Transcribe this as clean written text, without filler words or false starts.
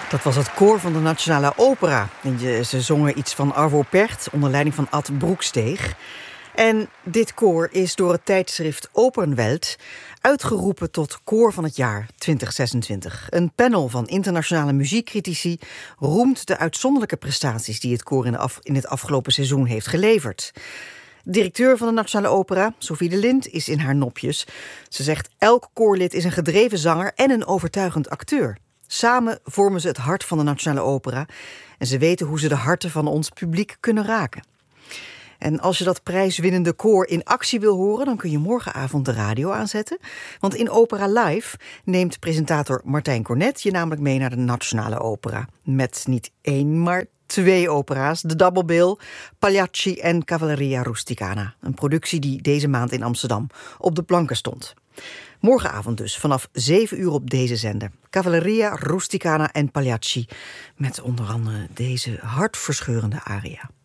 Dat was het koor van de Nationale Opera. En ze zongen iets van Arvo Pärt onder leiding van Ad Broeksteeg. En dit koor is door het tijdschrift Opernwelt uitgeroepen tot koor van het jaar 2026. Een panel van internationale muziekcritici roemt de uitzonderlijke prestaties die het koor in het afgelopen seizoen heeft geleverd. Directeur van de Nationale Opera, Sophie de Lint, is in haar nopjes. Ze zegt: elk koorlid is een gedreven zanger en een overtuigend acteur. Samen vormen ze het hart van de Nationale Opera en ze weten hoe ze de harten van ons publiek kunnen raken. En als je dat prijswinnende koor in actie wil horen, dan kun je morgenavond de radio aanzetten. Want in Opera Live neemt presentator Martijn Cornet je namelijk mee naar de Nationale Opera. Met niet één, maar 2 opera's, de double bill, Pagliacci en Cavalleria Rusticana. Een productie die deze maand in Amsterdam op de planken stond. Morgenavond dus, vanaf 7 uur op deze zender. Cavalleria Rusticana en Pagliacci, met onder andere deze hartverscheurende aria.